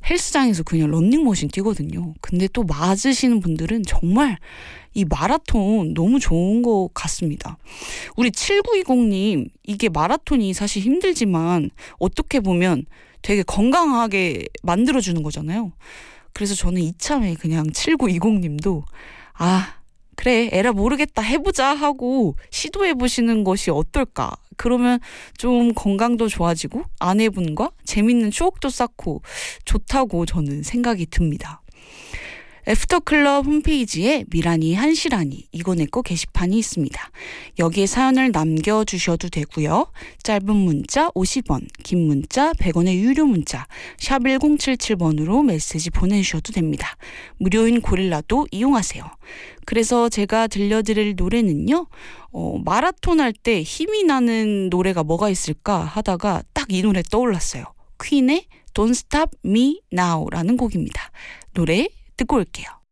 헬스장에서 그냥 런닝머신 뛰거든요. 근데 또 맞으시는 분들은 정말 이 마라톤 너무 좋은 것 같습니다. 우리 7920님, 이게 마라톤이 사실 힘들지만 어떻게 보면 되게 건강하게 만들어주는 거잖아요. 그래서 저는 이참에 그냥 7920님도 그래, 에라 모르겠다, 해보자 하고 시도해보시는 것이 어떨까. 그러면 좀 건강도 좋아지고 아내분과 재밌는 추억도 쌓고 좋다고 저는 생각이 듭니다. 애프터클럽 홈페이지에 미라니 한시라니 이거 내꺼 게시판이 있습니다. 여기에 사연을 남겨주셔도 되고요. 짧은 문자 50원, 긴 문자 100원의 유료 문자 샵 1077번으로 메시지 보내주셔도 됩니다. 무료인 고릴라도 이용하세요. 그래서 제가 들려드릴 노래는요. 마라톤 할 때 힘이 나는 노래가 뭐가 있을까 하다가 딱 이 노래 떠올랐어요. 퀸의 Don't Stop Me Now라는 곡입니다. 노래 듣고 올게요.